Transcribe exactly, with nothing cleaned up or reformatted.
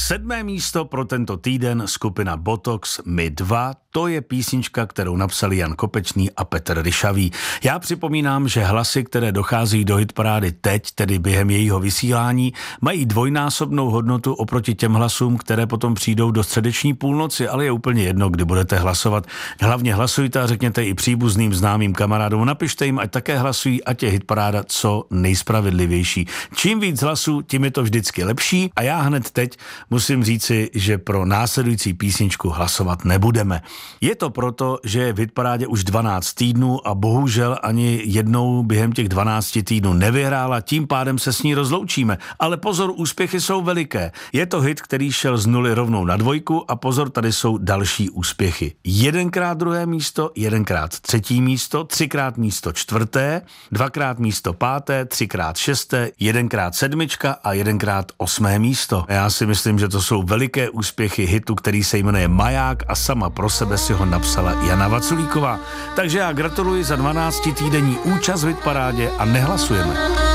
Sedmé místo pro tento týden skupina Botox My dva, to je písnička, kterou napsali Jan Kopečný a Petr Ryšavý. Já připomínám, že hlasy, které dochází do hitparády teď, tedy během jejího vysílání, mají dvojnásobnou hodnotu oproti těm hlasům, které potom přijdou do středeční půlnoci, ale je úplně jedno, kdy budete hlasovat. Hlavně hlasujte a řekněte i příbuzným známým kamarádům, napište jim, ať také hlasují, ať je hitparáda co nejspravedlivější. Čím víc hlasů, tím je to vždycky lepší a já hned teď musím říci, že pro následující písničku hlasovat nebudeme. Je to proto, že je v hitparádě už dvanáct týdnů a bohužel ani jednou během těch dvanácti týdnů nevyhrála, tím pádem se s ní rozloučíme. Ale pozor, úspěchy jsou veliké. Je to hit, který šel z nuly rovnou na dvojku a pozor, tady jsou další úspěchy. Jedenkrát druhé místo, jedenkrát třetí místo, třikrát místo čtvrté, dvakrát místo páté, třikrát šesté, jedenkrát sedmička a jedenkrát osmé místo. Já si myslím, že to jsou veliké úspěchy hitu, který se jmenuje Maják a sama pro sebe si ho napsala Jana Vaculíková. Takže já gratuluji za dvanáctitýdenní účast v hitparádě a nehlasujeme.